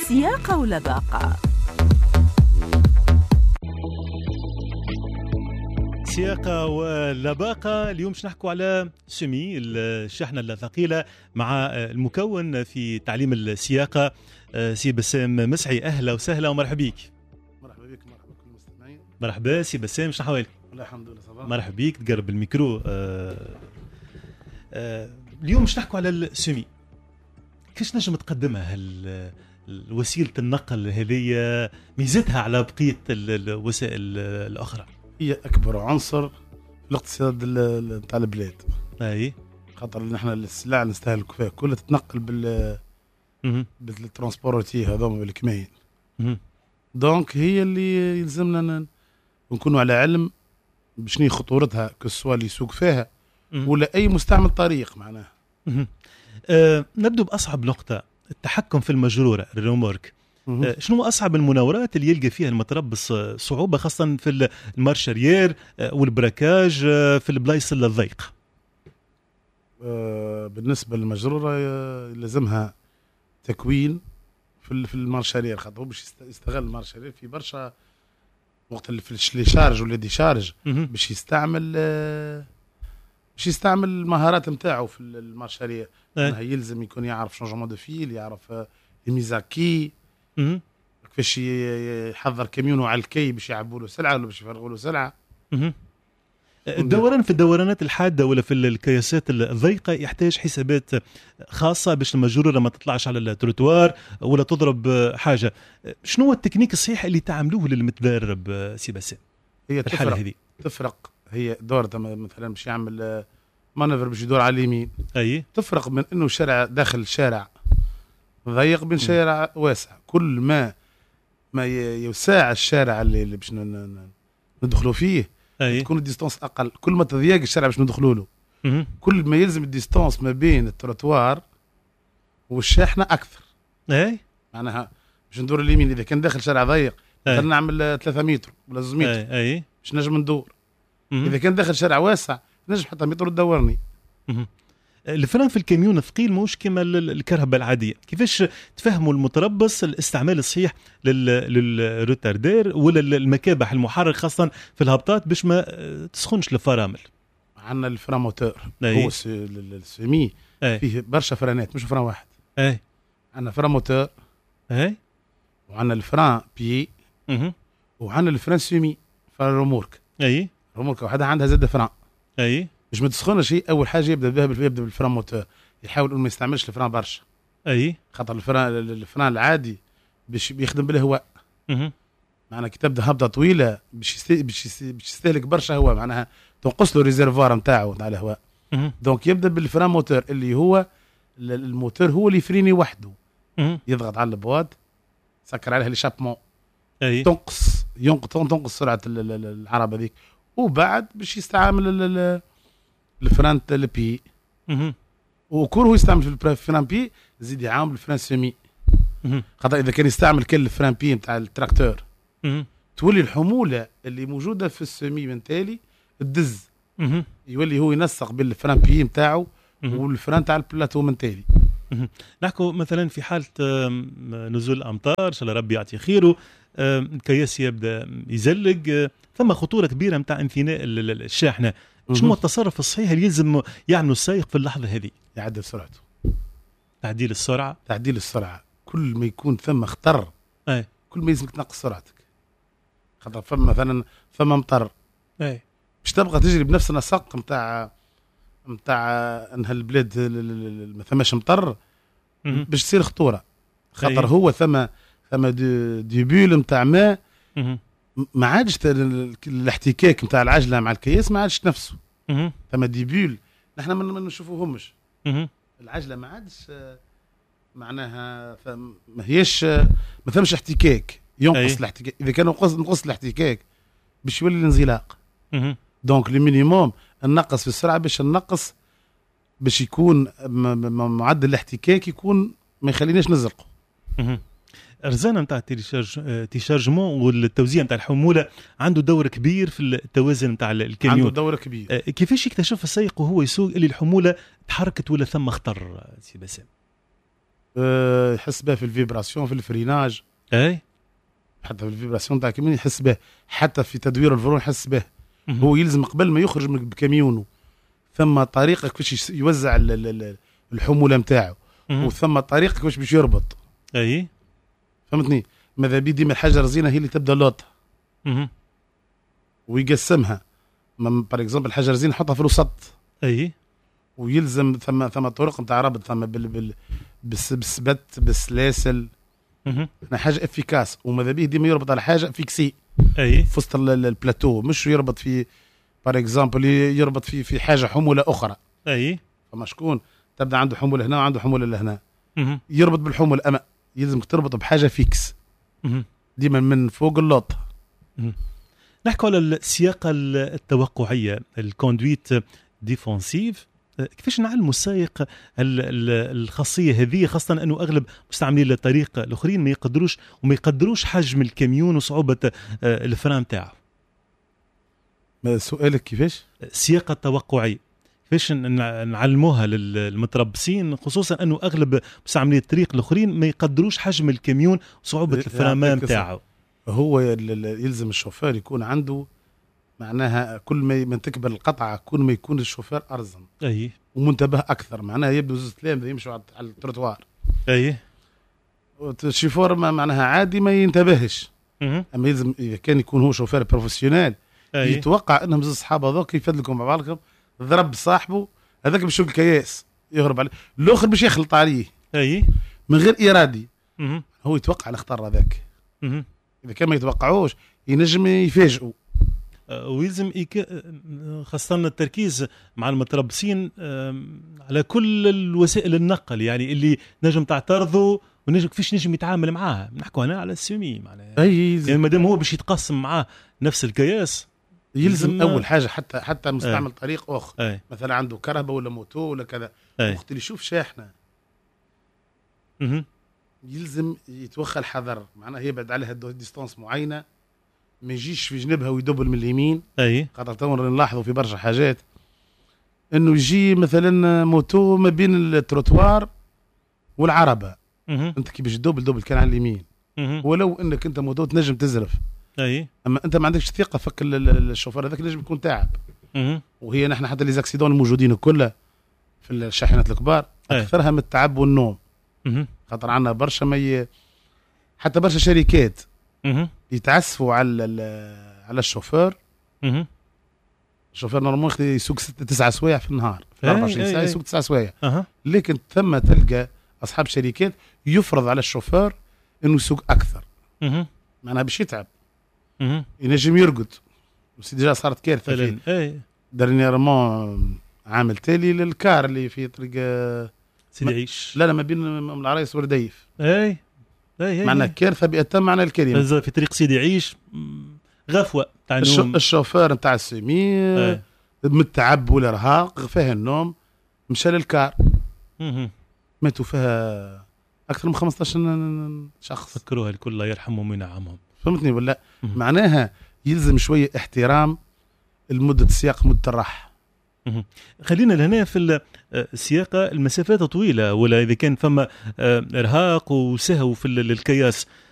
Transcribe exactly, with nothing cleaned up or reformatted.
سياقة ولباقة. سياقة ولباقة. اليوم باش نحكوا على سمي الشحنة الثقيلة مع المكون في تعليم السياقة سي بسام مسعي. أهلا وسهلا ومرحبا بك. مرحبا بك، مرحبا بكل المستمعين. مرحبا سي بسام، شنو أحوالك؟ والله الحمد لله صباح. مرحبا بك، تقرب الميكرو. آه آه اليوم باش نحكوا على السمي. كيفاش نجم تقدمها وسيلة النقل هذه، ميزتها على بقية الوسائل الأخرى؟ هي أكبر عنصر في الاقتصاد نتاع البلاد. أي خاطر نحن السلع اللي نستهلكوا فيها كلها تتنقل بال بالترانسبورتي هذوما بالكمين. دونك هي اللي يلزمنا نكونوا على علم بشني خطورتها، كسوا اللي يسوق فيها ولا أي مستعمل طريق معناها. أه نبدو بأصعب نقطة، التحكم في المجرورة الريمورك. أه شنو أصعب المناورات اللي يلقى فيها المتربص صعوبة، خاصة في المارشاريير أه والبراكاج أه في البلايص الضيقة؟ أه بالنسبة للمجرورة أه لازمها تكوين في في المارشاريير، خاطر هو باش يستغل المارشاريير في برشا وقت اللي في الشارج ولا دي شارج باش يستعمل أه باش يستعمل المهارات نتاعو في المارشاريير. أه. يلزم يكون يعرف شونجمون دو فيل، يعرف الميزاكي، كيفاش يحضر كاميونو على الكي باش يعبوا له سلعه ولا باش يفرغوا له سلعه. الدوران في الدورانات الحاده ولا في الكياسات الضيقه يحتاج حسابات خاصه باش المجروره ما تطلعش على التروتوار ولا تضرب حاجه. شنو هو التكنيك الصحيح اللي تعملوه للمتدرب سي بسام؟ هي الحاله هذه تفرق. هي دور مثلا باش يعمل مانوفر باش يدور على اليمين، اي تفرق من انه شارع داخل الشارع ضيق بين شارع واسع. كل ما ما يوسع الشارع اللي باش ندخلوا فيه أي. تكون الديستانس اقل. كل ما تضيق الشارع باش ندخلوا له كل ما يلزم الديستانس ما بين التروتوار والشاحنه اكثر. اي معناها باش ندور اليمين اذا كان داخل شارع ضيق مثلا نعمل ثلاثة متر ولا زوج متر اي, أي. باش نجم ندور. مم. اذا كان داخل شارع واسع نجم حتى متر تدورني. الفران في الكاميون الثقيل موش كما الكرهبة العادية. كيفاش تفهموا المتربص الاستعمال الصحيح للروتاردير ولا المكابح المحرك خاصة في الهبطات باش ما تسخنش الفرامل؟ عندنا الفران موتور هو السمي فيه برشا فرانات مش فران واحد. اي عندنا فران موتور اي وعندنا الفران بيي وعندنا الفران سمي فران رومورك. اي رومورك وحدها عندها زاد فران. اي باش ما تسخنش شيء اول حاجه يبدا بها يبدا بالفران موتور، يحاول انه ما يستعملش الفران برشا. اي خاطر الفران الفران العادي باش بيخدم بالهواء. اها معناها كي تبدا هبطه طويله باش يستهلك باش يستهلك برشا هواء، معناها تنقص له الريزرفوار نتاعو نتاع الهواء. دونك يبدا بالفران موتور اللي هو الموتور هو اللي يفريني وحده. مه. يضغط على البواد سكر عليها ليشابمون اي تنقص ينقص تنقص سرعه العربه هذيك، وبعد باش يستعمل الفران البي. وكل هو يستعمل في الفران بي زيد يعامل الفران سمي. خاطر اذا كان يستعمل كل الفران بي نتاع التراكتور تولي الحموله اللي موجوده في السمي من تالي الدز يولي هو ينسق بالفران بي نتاعو والفران تاع البلاتو من تالي. نحكوا مثلا في حاله نزول الامطار ان شاء الله ربي يعطي خيره، الكياس يبدا يزلق، ثم خطوره كبيره نتاع انثناء الشاحنه. شنو التصرف الصحيح اللي يلزم يعملوا السائق في اللحظه هذه؟ يعدل سرعته. تعديل السرعه تعديل السرعه كل ما يكون ثم خطر اي كل ما يلزمك تنقص سرعتك. خاطر فما مثلا فما مطر اي باش تبقى تجري بنفس النسق نتاع نتاع ان هالبلاد ما ثماش مطر باش تصير خطوره. خاطر أي. هو ثم ثم ديبول نتاع ما ما عادش الاحتكاك نتاع العجله مع الكياس ما عادش نفسه. ثم ديبول نحن ما نشوفوهمش. العجله ما عادش معناها ما هيش ما ثمش احتكاك ينقص الاحتكاك. اذا كان نقص نقص الاحتكاك باش يولي الانزلاق. دونك لي مينيموم النقص في السرعه باش النقص باش يكون معدل الاحتكاك يكون ما يخليناش نزرقه. الرزانه نتاع التيشارجمون والتوزيع نتاع الحموله عنده دور كبير في التوازن نتاع الكاميون. عنده دور كبير. كيفاش يكتشف السائق وهو يسوق اللي الحموله تحركت ولا ثم خطر سي بسام؟ أه يحس بها في الفيبراسيون في الفريناج. اي حتى في الفيبراسيون تاع الكميون يحس به، حتى في تدوير الفرون يحس به. هو يلزم قبل ما يخرج من بكاميونه ثم طريقه كيفاش يوزع الحموله نتاعو، وثم طريقه كيفاش باش يربط. اي فهمتني؟ ماذا بي ديما الحاجه الرزينه هي اللي تبدا لوطها ويقسمها. بار اكزومبل الحاجه الرزينه يحطها في الوسط. اي ويلزم ثم ثم طرق نتاع ربط، ثم بال بال بالسبت بالسلاسل. احنا حاجه افيكاس، وماذا بيه ديما يربط على حاجه فيكسي. اي في وسط البلاتو، مش يربط في بار اكزومبل يربط في في حاجه حموله اخرى. اي فما شكون تبدا عنده حموله هنا وعنده حموله لهنا، يربط بالحموله، اما يلزمك تربط بحاجه فيكس ديما من فوق اللوط. نحكوا على السياقه التوقعيه، الكوندويت ديفونسيف. كيفاش نعلموا السائق الخاصيه هذه، خاصه انه اغلب مستعملين الطريق الاخرين ما يقدروش وما يقدروش حجم الكاميون وصعوبه الفرام تاعه؟ سؤالك كيفاش؟ السياقه التوقعيه كيفاش نعلموها للمتربصين، خصوصا انه اغلب مستعملين الطريق الاخرين ما يقدروش حجم الكاميون وصعوبه الفرمان تاعه. هو يلزم الشوفير يكون عنده معناها كل ما تكبر القطعه كل ما يكون الشوفير ارزم اي ومنتبه اكثر، معناها يبدو زوج تلامذه يمشوا على التروتوار. اي الشوفير معناها عادي ما ينتبهش. مه. اما يلزم اذا كان يكون هو شوفير بروفيسيونيل يتوقع انهم زوج صحاب هذوك يفدلكم مع بعضكم، ضرب صاحبه هذاك باش يشق الكياس يهرب عليه، الاخر باش يخلط عليه اي من غير ارادي. مه. هو يتوقع الاخطار هذاك. اذا كان ما يتوقعوش ينجم يفاجئوا. ويلزم خاصة التركيز مع المتربصين على كل الوسائل النقل، يعني اللي نجم تعترضه ونجم كيفاش نجم يتعامل معاه. نحكوا هنا على السومي معناها، يعني ما دام هو باش يتقاسم معاه نفس الكياس يلزم, يلزم اول حاجه حتى حتى مستعمل أي. طريق اخر أي. مثلا عنده كهرباء ولا موتو ولا كذا، وقت اللي يشوف شاحنه م- يلزم يتوخى الحذر، معناها يبعد عليها ديستانس معينه، ما يجيش في جنبها ويدبل من اليمين. اي خاطر تو نلاحظوا في برشا حاجات انه يجي مثلا موتو ما بين التروتوار والعربه، م- انت كي باش تدبل دبل كان على اليمين، م- ولو انك انت موتو تنجم تزرف. اي اما انت ما عندكش ثقه فك الشوفير هذاك نجم يكون تعب. م- وهي نحن حتى لي زاكسيدون الموجودين كلها في الشاحنات الكبار اكثرها من التعب والنوم. م- خاطر عندنا برشا مي حتى برشا شركات م- يتعسفوا على على الشوفير. م- الشوفير نورمال يسوق ستة تسعة سوايع في النهار، في أربعة وعشرين ساعة يسوق تسعة سوايع. أه. لكن ثم تلقى أصحاب شركات يفرض على الشوفير إنه يسوق أكثر. م- معناها باش يتعب، م- ينجم يرقد. بس ديجا صارت كارثة في اي درنييرمون عامل تالي للكار اللي في طريق سيدي عيش، لا لا ما بين العرايس ورديف. اي اي معناها كارثة بأتم معنى الكلمة في طريق سيدي عيش، غفوة تاع النوم. الشوفير نتاع السمي متعب والارهاق فيه النوم، مشى للكار ماتوا فيها اكثر من خمسطاش شخص. فكروها الكل الله يرحمهم وينعمهم. فهمتني ولا؟ معناها يلزم شويه احترام المده السياق، مده الراحه. خلينا لهنا في السياقه المسافات طويله، ولا اذا كان فما ارهاق وسهو في الكياس،